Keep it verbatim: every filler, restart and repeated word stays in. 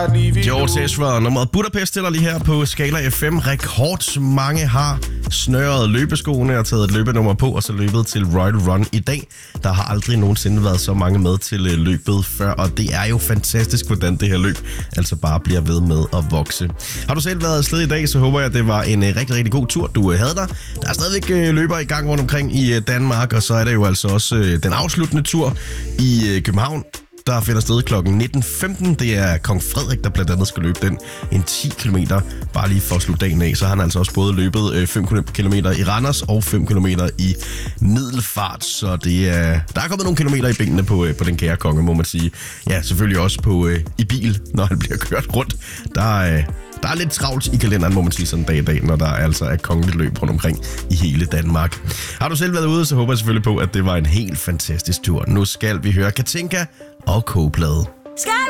George Ezra, nummeret Budapest stiller lige her på Skala F M. Rekord mange har snøret løbeskoene og taget et løbenummer på, og så løbet til Royal Run i dag. Der har aldrig nogensinde været så mange med til løbet før, og det er jo fantastisk, hvordan det her løb altså bare bliver ved med at vokse. Har du selv været afsted i dag, så håber jeg, at det var en rigtig, rigtig god tur, du havde der. Der er stadigvæk løber i gang rundt omkring i Danmark, og så er det jo altså også den afsluttende tur i København, der finder sted klokken nitten femten. Det er Kong Frederik, der blandt andet skal løbe den en ti kilometer, bare lige for at slutte dagen af. Så har han altså også både løbet fem kilometer i Randers og fem kilometer i Middelfart. Så det er, der er kommet nogle kilometer i benene på, på den kære konge, må man sige. Ja, selvfølgelig også på, i bil, når han bliver kørt rundt. Der Der er lidt travlt i kalenderen, må man sige, sådan en dag i dag, når der altså er kongeligt løb rundt omkring i hele Danmark. Har du selv været ude, så håber jeg selvfølgelig på, at det var en helt fantastisk tur. Nu skal vi høre Katinka og Kogeplade.